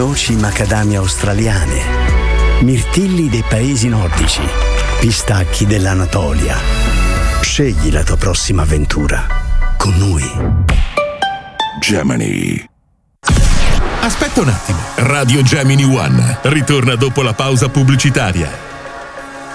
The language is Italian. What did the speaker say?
noci macadamia australiane, mirtilli dei paesi nordici, pistacchi dell'Anatolia. Scegli la tua prossima avventura con noi. Gemini. Aspetta un attimo. Radio Gemini One ritorna dopo la pausa pubblicitaria.